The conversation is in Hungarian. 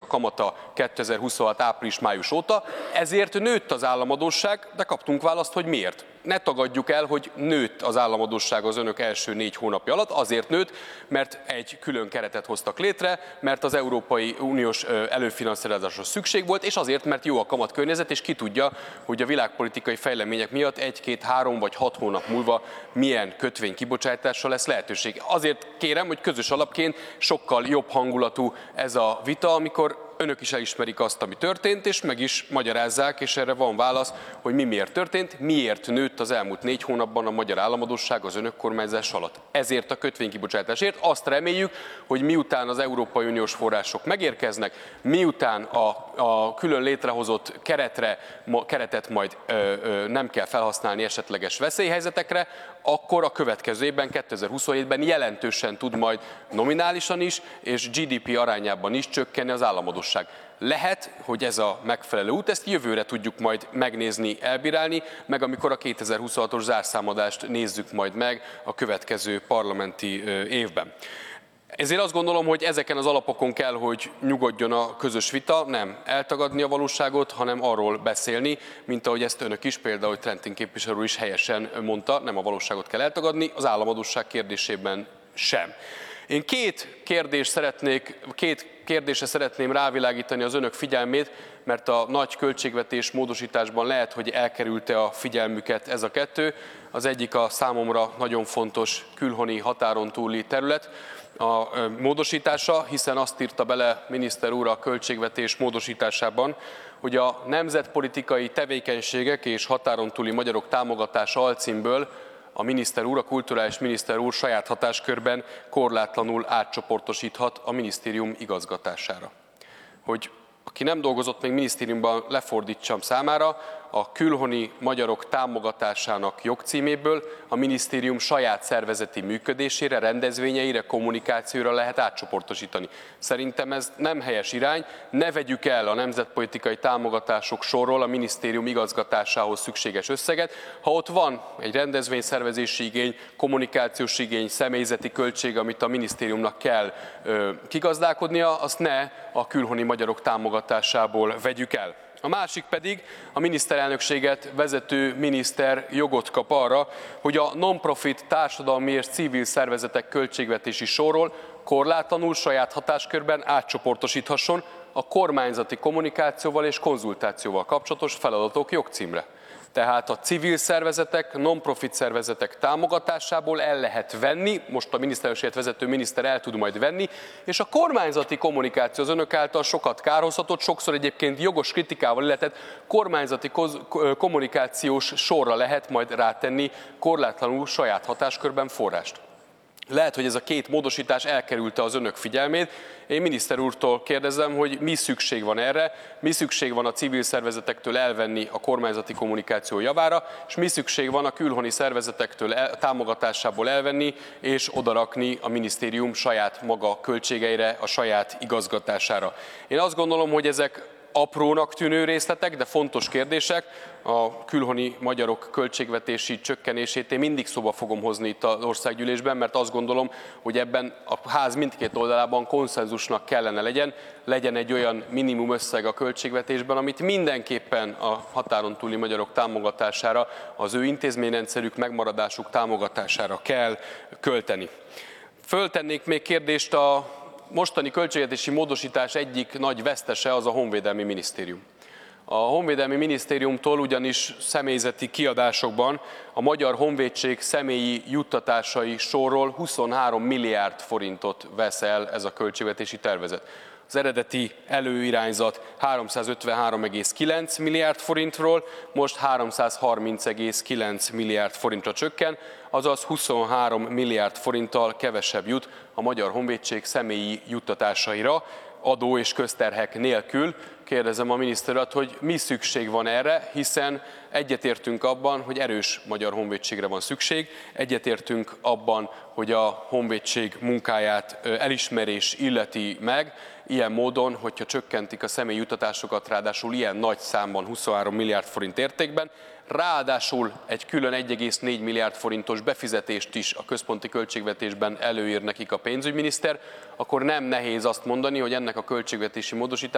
kamata 2026 április-május óta, ezért nőtt az államadósság, de kaptunk választ, hogy miért. Ne tagadjuk el, hogy nőtt az államadósság az önök első 4 hónapja alatt, azért nőtt, mert egy külön keretet hoztak létre, mert az Európai Uniós előfinanszírozásra szükség volt, és azért, mert jó a kamatkörnyezet, és ki tudja, hogy a világpolitikai fejlemények miatt 1, 2, 3 vagy 6 hónap múlva milyen kötvénykibocsátásra lesz lehetőség. Azért kérem, hogy közös alapként sokkal jobb hangulatú ez a vita, amikor önök is elismerik azt, ami történt, és meg is magyarázzák, és erre van válasz, hogy miért történt, miért nőtt az elmúlt 4 hónapban a magyar államadósság az önök kormányzás alatt. Ezért a kötvénykibocsátásért azt reméljük, hogy miután az Európai Uniós források megérkeznek, miután a külön létrehozott keretet majd nem kell felhasználni esetleges veszélyhelyzetekre, akkor a következő évben, 2027-ben jelentősen tud majd nominálisan is, és GDP arányában is csökkenni az államadósság. Lehet, hogy ez a megfelelő út, ezt jövőre tudjuk majd megnézni, elbírálni, meg amikor a 2026-os zárszámadást nézzük majd meg a következő parlamenti évben. Ezért azt gondolom, hogy ezeken az alapokon kell, hogy nyugodjon a közös vita, nem eltagadni a valóságot, hanem arról beszélni, mint ahogy ezt önök is, például Trentin képviselő úr is helyesen mondta, nem a valóságot kell eltagadni, az államadósság kérdésében sem. Én két kérdésre szeretném rávilágítani az önök figyelmét, mert a nagy költségvetés módosításban lehet, hogy elkerülte a figyelmüket ez a kettő. Az egyik a számomra nagyon fontos külhoni határon túli terület, a módosítása, hiszen azt írta bele miniszter úr a költségvetés módosításában, hogy a nemzetpolitikai tevékenységek és határon túli magyarok támogatása alcímből a miniszter úr, a kulturális miniszter úr saját hatáskörben korlátlanul átcsoportosíthat a minisztérium igazgatására. Hogy aki nem dolgozott még minisztériumban, lefordítsam számára, a külhoni magyarok támogatásának jogcíméből a minisztérium saját szervezeti működésére, rendezvényeire, kommunikációra lehet átcsoportosítani. Szerintem ez nem helyes irány, ne vegyük el a nemzetpolitikai támogatások sorról a minisztérium igazgatásához szükséges összeget. Ha ott van egy rendezvényszervezési igény, kommunikációs igény, személyzeti költség, amit a minisztériumnak kell kigazdálkodnia, azt ne a külhoni magyarok támogatásából vegyük el. A másik pedig a miniszterelnökséget vezető miniszter jogot kap arra, hogy a non-profit társadalmi és civil szervezetek költségvetési sorról korlátlanul saját hatáskörben átcsoportosíthasson a kormányzati kommunikációval és konzultációval kapcsolatos feladatok jogcímre. Tehát a civil szervezetek, non-profit szervezetek támogatásából el lehet venni, most a miniszterelnökséget vezető miniszter el tud majd venni, és a kormányzati kommunikáció az önök által sokat kárhoztatott, sokszor egyébként jogos kritikával illetett kormányzati kommunikációs sorra lehet majd rátenni korlátlanul saját hatáskörben forrást. Lehet, hogy ez a két módosítás elkerülte az önök figyelmét. Én miniszter úrtól kérdezem, hogy mi szükség van erre, mi szükség van a civil szervezetektől elvenni a kormányzati kommunikáció javára, és mi szükség van a külhoni szervezetektől támogatásából elvenni, és odarakni a minisztérium saját maga költségeire, a saját igazgatására. Én azt gondolom, hogy ezek aprónak tűnő részletek, de fontos kérdések. A külhoni magyarok költségvetési csökkenését én mindig szóba fogom hozni itt az országgyűlésben, mert azt gondolom, hogy ebben a ház mindkét oldalában konszenzusnak kellene legyen egy olyan minimum összeg a költségvetésben, amit mindenképpen a határon túli magyarok támogatására, az ő intézményrendszerük megmaradásuk támogatására kell költeni. Föltennék még kérdést, a mostani költségvetési módosítás egyik nagy vesztese az a Honvédelmi Minisztérium. A Honvédelmi Minisztériumtól ugyanis személyzeti kiadásokban a Magyar Honvédség személyi juttatásai sorról 23 milliárd forintot vesz el ez a költségvetési tervezet. Az eredeti előirányzat 353,9 milliárd forintról most 330,9 milliárd forintra csökken, azaz 23 milliárd forinttal kevesebb jut a Magyar Honvédség személyi juttatásaira, adó és közterhek nélkül. Kérdezem a miniszter urat, hogy mi szükség van erre, hiszen egyetértünk abban, hogy erős Magyar Honvédségre van szükség, egyetértünk abban, hogy a honvédség munkáját elismerés illeti meg, ilyen módon, hogyha csökkentik a személyi juttatásokat, ráadásul ilyen nagy számban, 23 milliárd forint értékben, ráadásul egy külön 1,4 milliárd forintos befizetést is a központi költségvetésben előír nekik a pénzügyminiszter, akkor nem nehéz azt mondani, hogy ennek a költségvetési módosításnak